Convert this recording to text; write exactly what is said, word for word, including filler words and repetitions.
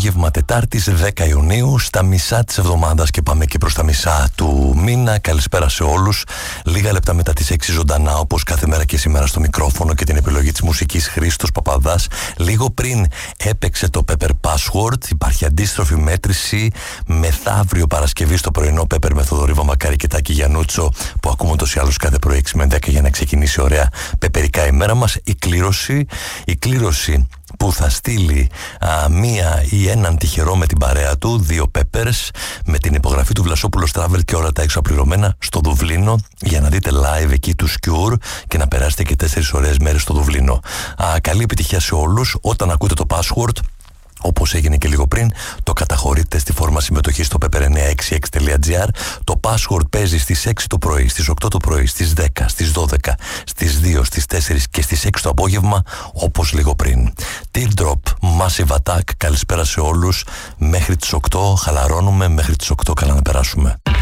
απόγευμα Τετάρτης δέκα Ιουνίου, στα μισά της εβδομάδας και πάμε και προς τα μισά του μήνα. Καλησπέρα σε όλους. Λίγα λεπτά μετά τις έξι ζωντανά, όπως κάθε μέρα και σήμερα, στο μικρόφωνο και την επιλογή της μουσικής, Χρήστος Παπαδάς. Λίγο πριν έπαιξε το Pepper Password. Υπάρχει αντίστροφη μέτρηση μεθαύριο Παρασκευή στο πρωινό Pepper με Θοδωρή Βαμβακάρη και Τάκη Γιαννούτσο, που ακούμε ούτως ή άλλως κάθε πρωί έξι με δέκα για να ξεκινήσει ωραία πεπερικά η μέρα μας. Η κλήρωση, η κλήρωση που θα στείλει α, μία ή έναν τυχερό με την παρέα του, δύο Peppers, με την υπογραφή του Βλασόπουλος Travel και όλα τα έξω απληρωμένα στο Δουβλίνο, για να δείτε live εκεί του Cure και να περάσετε και τέσσερις ωραίες μέρες στο Δουβλίνο. Α, καλή επιτυχία σε όλους. Όταν ακούτε το password, όπως έγινε και λίγο πριν, το καταχωρείτε στη φόρμα συμμετοχής στο pepper εννιακόσια εξήντα έξι τελεία τζι άρ. Το password παίζει στις έξι το πρωί, στις οκτώ το πρωί, στις δέκα, στις δώδεκα, στις δύο, στις τέσσερις και στις έξι το απόγευμα, όπως λίγο πριν. Teardrop, Massive Attack, καλησπέρα σε όλους. Μέχρι τις οκτώ χαλαρώνουμε, μέχρι τις οκτώ καλά να περάσουμε.